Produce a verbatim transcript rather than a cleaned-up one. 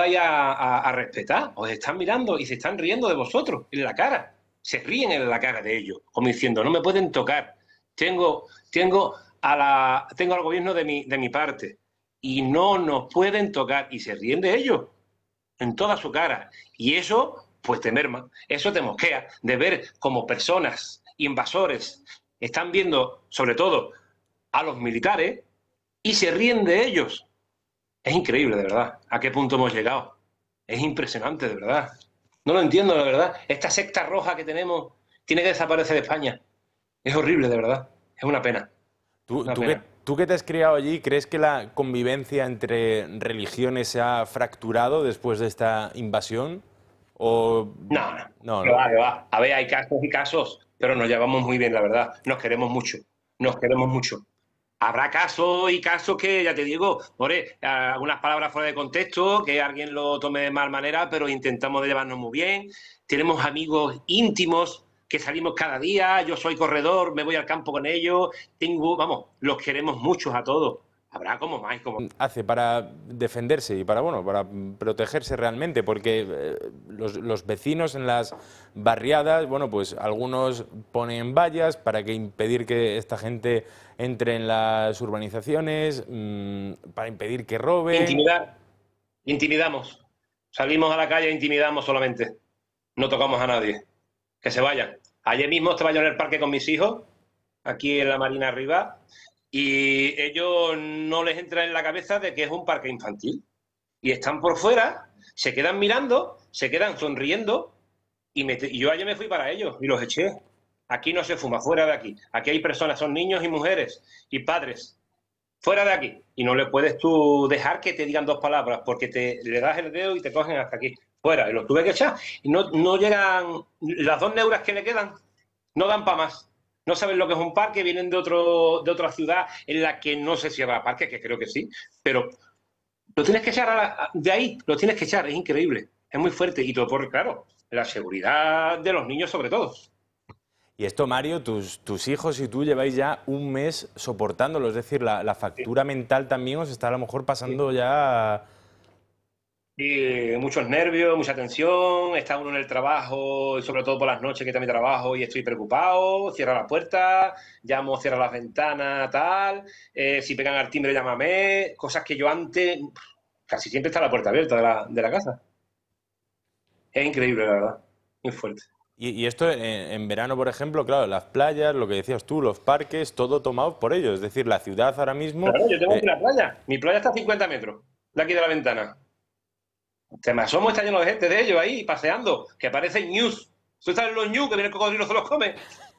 vais a, a, a respetar? Os están mirando y se están riendo de vosotros en la cara. Se ríen en la cara de ellos, como diciendo, no me pueden tocar. Tengo, tengo, a la, tengo al gobierno de mi, de mi parte y no nos pueden tocar. Y se ríen de ellos en toda su cara. Y eso, pues te merma, eso te mosquea de ver como personas invasores están viendo, sobre todo, a los militares y se ríen de ellos. Es increíble, de verdad, a qué punto hemos llegado. Es impresionante, de verdad. No lo entiendo, de verdad. Esta secta roja que tenemos tiene que desaparecer de España. Es horrible, de verdad. Es una pena. ¿Tú, Una tú que, pena. tú que te has criado allí, crees que la convivencia entre religiones se ha fracturado después de esta invasión? ¿O No, no. no, Que no? va, que va. A ver, hay casos y casos, pero nos llevamos muy bien, la verdad. Nos queremos mucho. Nos queremos mucho. Habrá casos y casos que, ya te digo, more, algunas palabras fuera de contexto, que alguien lo tome de mal manera, pero intentamos de llevarnos muy bien. Tenemos amigos íntimos que salimos cada día. Yo soy corredor, me voy al campo con ellos. Tengo, vamos, los queremos muchos a todos. Habrá como más, como Hace para defenderse y para, bueno, para protegerse realmente, porque eh, los, los vecinos en las barriadas, bueno, pues algunos ponen vallas para que impedir que esta gente entre en las urbanizaciones, mmm, para impedir que roben. intimidar. Intimidamos. Salimos a la calle e intimidamos solamente. No tocamos a nadie. Que se vayan. Ayer mismo estaba yo en el parque con mis hijos, aquí en la Marina arriba, y ellos no les entra en la cabeza de que es un parque infantil. Y están por fuera, se quedan mirando, se quedan sonriendo, y, me, y yo ayer me fui para ellos y los eché. Aquí no se fuma, fuera de aquí. Aquí hay personas, son niños y mujeres y padres. Fuera de aquí. Y no le puedes tú dejar que te digan dos palabras, porque te le das el dedo y te cogen hasta aquí. Fuera. Y los tuve que echar. Y no, no llegan, las dos neuras que le quedan, no dan para más. No saben lo que es un parque, vienen de, otro, de otra ciudad en la que no sé si habrá parque, que creo que sí, pero lo tienes que echar a la, a, de ahí, lo tienes que echar, es increíble, es muy fuerte. Y todo por, claro, la seguridad de los niños sobre todo. Y esto, Mario, tus, tus hijos y tú lleváis ya un mes soportándolo, es decir, la, la Sí, factura mental también os está a lo mejor sí. pasando ya. Y muchos nervios, mucha tensión, está uno en el trabajo y sobre todo por las noches que también trabajo y estoy preocupado, cierra la puerta, llamo, cierra las ventanas, tal, eh, si pegan al timbre llámame, cosas que yo antes, casi siempre está la puerta abierta de la, de la casa. Es increíble, la verdad, muy fuerte. Y, y esto en, en verano, por ejemplo, claro, las playas, lo que decías tú, los parques, todo tomado por ellos. Es decir, la ciudad ahora mismo. Claro, yo tengo aquí eh, la playa, mi playa está a cincuenta metros de aquí de la ventana. Te me asomo, está lleno de gente de ellos ahí paseando, que parecen news. ¿Tú estás en los news que viene el cocodrilo se los come?